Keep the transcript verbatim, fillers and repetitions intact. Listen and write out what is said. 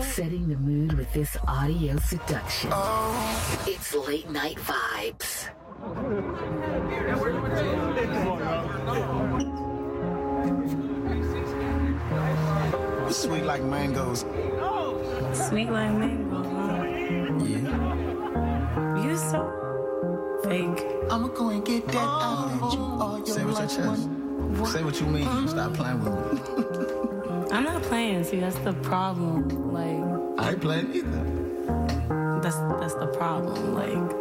setting the mood with this audio seduction. Oh. It's Late Night Vibes. Sweet like mangoes. Sweet like mangoes, huh? Yeah. You so fake. I'ma go and get that out at you all your Say what your chest. One. Say what you mean. Stop playing with me. I'm not playing. See, that's the problem. Like I ain't playing either. That's that's the problem. Like